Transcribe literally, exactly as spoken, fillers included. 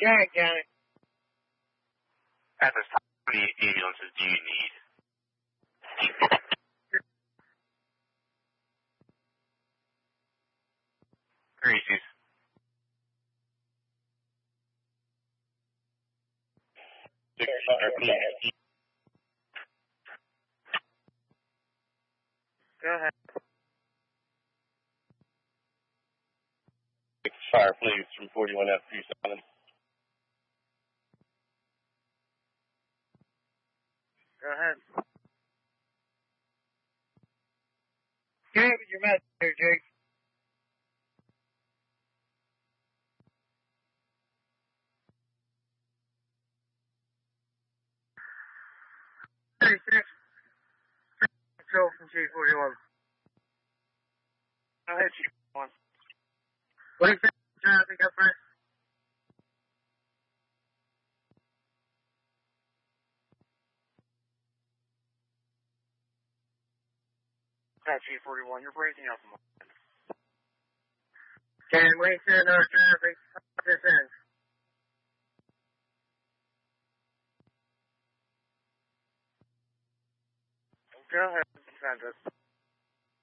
Jack County. At this time, how many ambulances do you need? Reese's. Six fire, please. Go ahead. Six fire, please. three forty-one F three seven. Go ahead. Give your message here, Jake. thirty-six. Control from Chief forty-one. Go ahead, Chief forty-one. What do you think? Traffic up first. Hi, Chief forty-one. You're breaking up. Can we send our traffic this end? Go ahead. Send us.